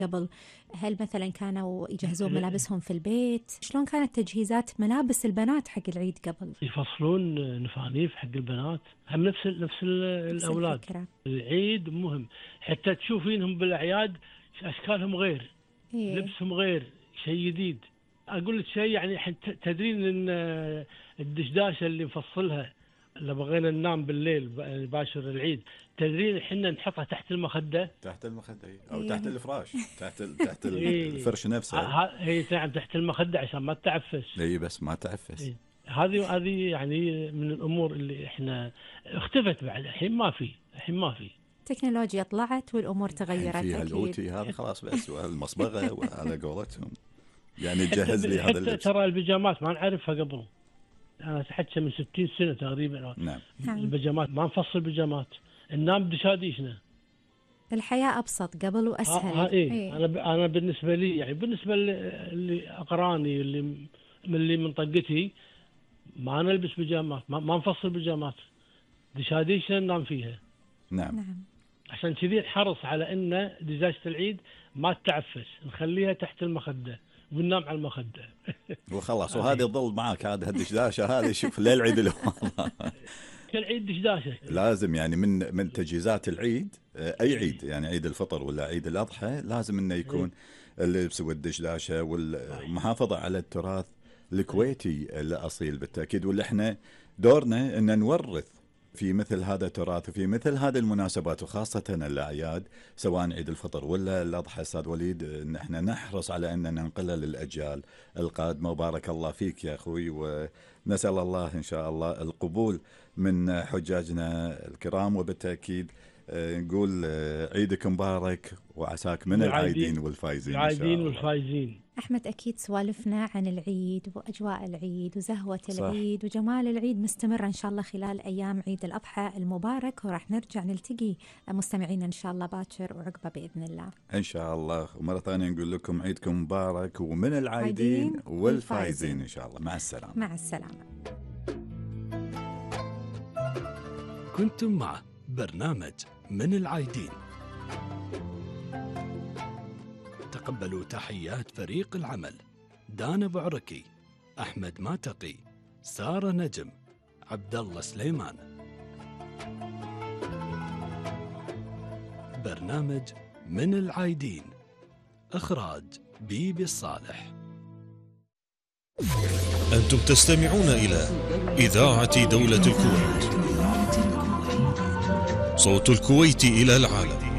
قبل؟ هل مثلا كانوا يجهزون ملابسهم في البيت؟ شلون كانت تجهيزات ملابس البنات حق العيد قبل؟ يفصلون نفانيف حق البنات، هم نفس الأولاد. الفكرة. العيد مهم، حتى تشوفينهم بالأعياد أشكالهم غير، إيه؟ لبسهم غير، شيء جديد. أقول لك شيء، يعني تدرين إن الدشداشة اللي نفصلها اللي بغينا ننام بالليل باشر العيد، تدرين احنا نحطها تحت المخدة. تحت المخدة او تحت الفراش، تحت الفرش نفسه. هي نعم، تحت المخدة عشان ما تعفس. اي بس ما تعفس. هذه يعني من الامور اللي احنا اختفت بعد. الحين ما في التكنولوجيا طلعت والامور تغيرت. فيها الاوتي هذا خلاص، بس المصبغة وعلى قولتهم يعني جهز لي هذا اللبس. ترى البيجامات ما نعرفها قبل، أنا تحكي من 60 سنة تقريبا. نعم. البيجامات ما نفصل بيجامات، ننام بدشاديشنا. الحياة أبسط قبل وأسهل. إيه. أنا بالنسبة لي، يعني بالنسبة اللي أقراني اللي من طقتي، ما نلبس بيجامات، ما نفصل بيجامات، دشاديشنا ننام فيها. نعم. عشان كذي نحرص على أن دجاجة العيد ما تتعفس، نخليها تحت المخدة وننام على المخدة وخلاص. وهذه تظل معك هذه الدشداشة هذه، شوف للعيد اللي كل عيد دشداشة لازم، يعني من تجهيزات العيد، أي عيد يعني عيد الفطر ولا عيد الأضحى، لازم إنه يكون اللبس والدشداشة والمحافظة على التراث الكويتي الأصيل بالتأكيد. واللي احنا دورنا إن نورث في مثل هذا التراث وفي مثل هذه المناسبات، وخاصة الأعياد سواء عيد الفطر ولا الأضحى. أستاذ وليد، إن احنا نحرص على أن ننقلها للأجيال القادمة. وبارك الله فيك يا أخوي، ونسأل الله إن شاء الله القبول من حجاجنا الكرام. وبالتأكيد نقول عيدك مبارك، وعساك من العايدين والفايزين. العايدين والفايزين. أحمد، أكيد سوالفنا عن العيد وأجواء العيد وزهوة العيد وجمال العيد مستمرة إن شاء الله خلال أيام عيد الأضحى المبارك، وراح نرجع نلتقي مستمعين إن شاء الله باكر وعقبة بإذن الله إن شاء الله. ومرة ثانية نقول لكم عيدكم مبارك، ومن العايدين والفايزين إن شاء الله. مع السلامة. مع السلامة. كنتم مع برنامج من العايدين. تقبلوا تحيات فريق العمل: دانا بعركي، أحمد ماتقي، سارة نجم، عبد الله سليمان. برنامج من العايدين، إخراج بيبي الصالح. أنتم تستمعون إلى إذاعة دولة الكويت، صوت الكويت إلى العالم.